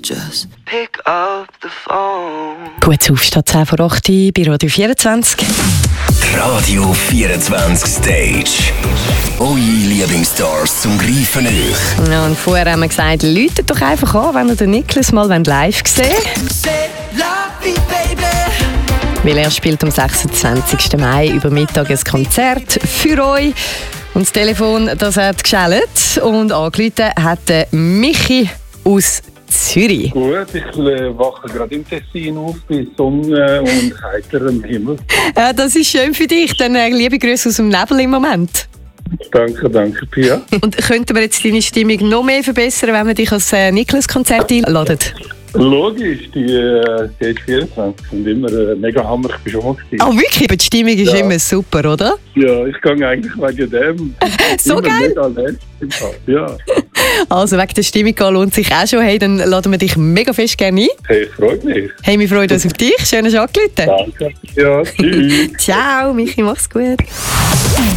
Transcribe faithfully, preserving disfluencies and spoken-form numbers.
just pick up the phone. Gut, Aufstehen zehn vor acht bei Radio vierundzwanzig. Radio vierundzwanzig Stage. Eure Lieblingsstars zum Greifen euch. Ja, und vorher haben wir gesagt, läutet doch einfach an, wenn ihr den Niklas mal live sehen wollt. Weil er spielt am sechsundzwanzigsten Mai über Mittag ein Konzert für euch. Und das Telefon, das hat geschellt und angerufen hat Michi aus Zürich. Gut, ich wache gerade im Tessin auf bei Sonne und heiterem Himmel. Ja, das ist schön für dich. Dann äh, liebe Grüße aus dem Nebel im Moment. Danke, danke, Pia. Und könnten wir jetzt deine Stimmung noch mehr verbessern, wenn wir dich als äh, Niklas-Konzert einladen? Logisch, die äh, Stage vierundzwanzig sind immer äh, mega hammer. Ich bin schon mal gewesen. Oh wirklich? Aber die Stimmung ist Ja. immer super, oder? Ja, ich gehe eigentlich wegen dem. So immer geil. Mega nett im Fall. Ja. Also wegen der Stimmung gehen lohnt sich auch schon. Hey, dann laden wir dich mega fest gerne ein. Hey, freut mich. Hey, wir freuen uns auf dich. Schön, dass du angerufen hast. Danke. Ja, tschüss. Ciao, Michi, mach's gut.